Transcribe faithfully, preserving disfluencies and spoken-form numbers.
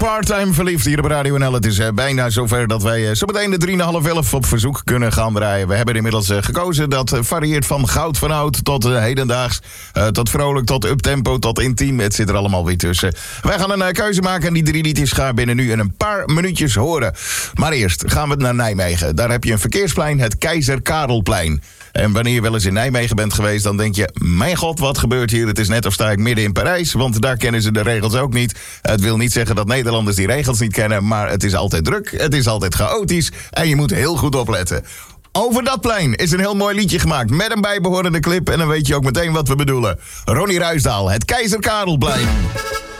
Part-time verliefd hier op Radio N L. Het is uh, bijna zover dat wij uh, zo meteen de drie komma vijf op verzoek kunnen gaan draaien. We hebben inmiddels uh, gekozen dat uh, varieert van goud van oud tot uh, hedendaags. Uh, tot vrolijk, tot uptempo, tot intiem. Het zit er allemaal weer tussen. Wij gaan een uh, keuze maken en die drie liedjes gaan binnen nu in een paar minuutjes horen. Maar eerst gaan we naar Nijmegen. Daar heb je een verkeersplein, het Keizer Karelplein. En wanneer je wel eens in Nijmegen bent geweest, dan denk je, mijn god, wat gebeurt hier? Het is net of sta ik midden in Parijs, want daar kennen ze de regels ook niet. Het wil niet zeggen dat Nederlanders die regels niet kennen, maar het is altijd druk, het is altijd chaotisch en je moet heel goed opletten. Over dat plein is een heel mooi liedje gemaakt met een bijbehorende clip en dan weet je ook meteen wat we bedoelen. Ronnie Ruisdael, het Keizer Karelplein.